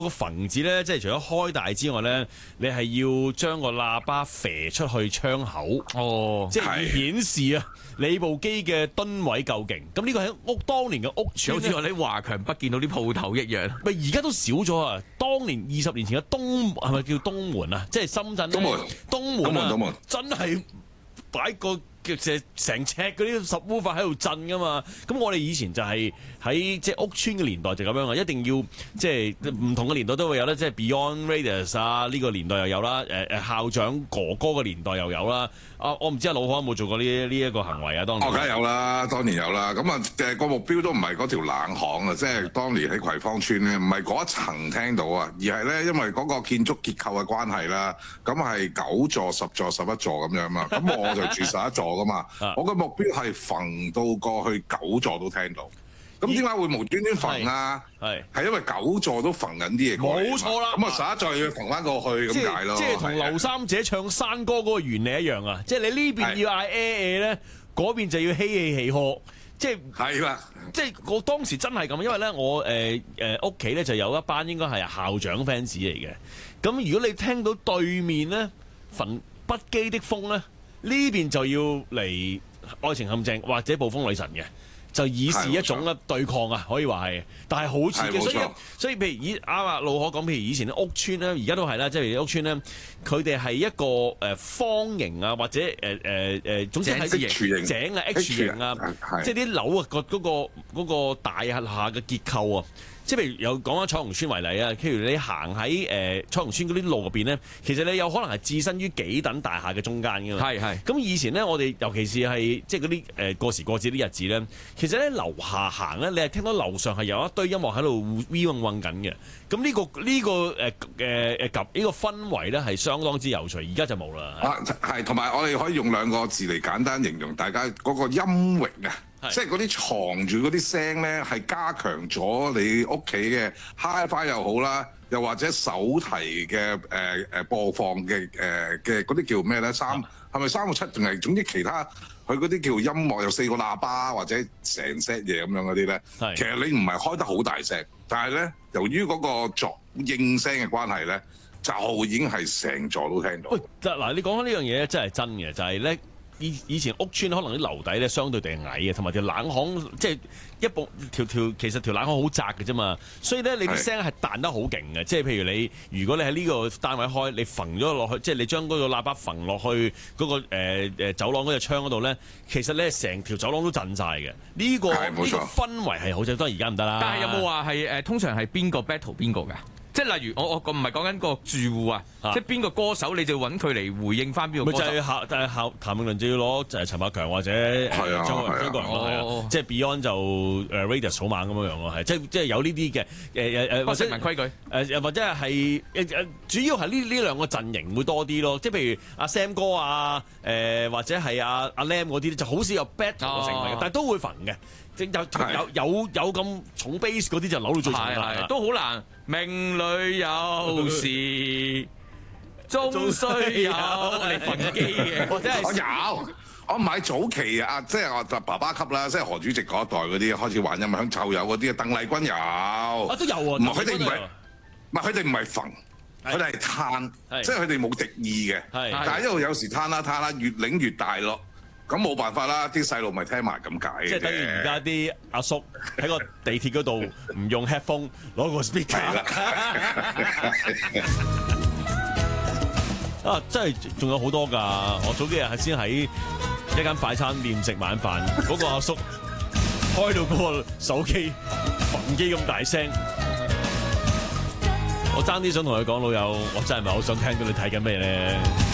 個縫字咧，即係除咗開大之外咧，你係要將個喇叭射出去窗口，即係以顯示啊你部機嘅噸位夠勁。咁呢個喺當年嘅屋邨， 好似我哋華強北見到啲鋪頭一樣。 咪而家都少咗啊！當年20年前嘅係咪叫東門啊？即係深圳東門啊，真係擺個成尺嗰啲subwoofer喺度震噶嘛。咁我哋以前就係喺即係屋邨嘅年代就咁樣啊，一定要即係唔同嘅年代都會有啦，即係 Beyond Radius 啊呢個年代又有啦，校長哥哥嘅年代又有啦。我唔知阿老何有冇做過呢一個行為啊？當年梗係有啦，當年有啦。咁啊個目標都唔係嗰條冷巷啊，即係當年喺葵芳邨咧，唔係嗰一層聽到啊，而係咧因為嗰個建築結構嘅關係啦，咁係9座、10座、11座咁樣嘛。咁我就住11座噶嘛，我嘅目標係縫到過去9座都聽到。咁點解會無端端縫啊？係因為9座都縫緊啲嘢過嚟。冇錯啦。咁啊11座要縫翻過去咁解咯。 即係同劉三姐唱山歌嗰個原理一樣啊！即係你呢邊要嗌咧，嗰邊就要嬉戲起呵。即係啦。即係我當時真係咁，因為咧我屋企咧就有一班應該係校長 fans 嚟嘅。咁如果你聽到對面咧縫不羈的風咧，呢邊就要嚟愛情陷阱或者暴風女神嘅。就以是一種對抗啊，可以話係，但係好似嘅，所以譬如老可講，譬如以前啲屋邨咧，而家都係啦，即係屋邨咧，佢哋係一個方形啊，或者總之係井啊 H 型啊，即係啲樓啊嗰個大廈嘅結構啊。即係譬如有講翻彩虹邨為例啊，譬如你行喺彩虹邨嗰啲路入邊咧，其實你有可能係置身於幾等大廈嘅中間㗎嘛。係。咁以前咧，我哋尤其是係即係嗰啲過時過節啲日子咧，其實咧樓下行咧，你係聽到樓上係有一堆音樂喺度 V 嗡嗡緊嘅。咁呢個氛圍咧係相當之有趣，而家就冇啦。 係，同埋我哋可以用2個字嚟簡單形容大家嗰個音域啊。即係嗰啲藏住嗰啲聲咧，係加強咗你屋企嘅 HiFi 又好啦，又或者手提嘅播放嘅嗰啲叫咩咧？係咪367？仲係總之其他佢嗰啲叫音樂有4個喇叭或者成 set 嘢咁樣嗰啲咧。其實你唔係開得好大聲，但係咧由於嗰個應聲嘅關係咧，就已經係成座都聽到。 喂，嗱，你講緊呢樣嘢咧，真係真嘅，就係咧。以前屋邨可能啲樓底咧相對地矮嘅，同埋條冷巷即係其實條冷巷好窄嘅啫嘛，所以咧你啲聲係彈得好勁嘅。即係譬如如果你喺呢個單位開，你縫咗落去，即係你將嗰個喇叭縫落去嗰個走廊嗰隻窗嗰度咧，其實咧成條走廊都震晒嘅。呢個氛圍係好正，當然而家唔得啦。 但係有冇話係通常係邊個 battle 邊個㗎？即係例如我唔係講緊個住戶啊，即係邊個歌手你就揾佢嚟回應翻邊個歌手。咪就係譚詠麟就要攞就係陳百強或者張國榮咯，即係 Beyond 就Radius 草蜢咁樣咯，係即係有呢啲嘅或者成文規矩或者係主要係呢兩個陣營會多啲咯，即係譬如阿 Sam 哥啊或者係阿 Lam 嗰啲就好少有 battle 嘅成分嘅，但係都會縫嘅。有咁重 base 嗰啲就扭到最重啦， 都好難。命裏有時終須有你縫機嘅，或者係我有。我唔係早期啊，即係我爸爸級啦，即係何主席嗰一代嗰啲開始玩音響就有嗰啲，鄧麗君有。 都有喎。 唔係佢哋唔係縫，佢哋係攤，即係佢哋冇敵意嘅。但係一路有時攤啦，越擰越大咯。咁冇辦法啦，啲細路咪聽埋咁解嘅。 即係等於而家啲阿叔喺個地鐵嗰度唔用 headphone 攞個 speaker 啊！真係仲有好多㗎。我早幾日係先喺一間快餐店食晚飯，嗰個阿叔開到嗰個手機縫機咁大聲，我爭啲想同佢講，老友，我真係唔係好想聽到你睇緊咩咧。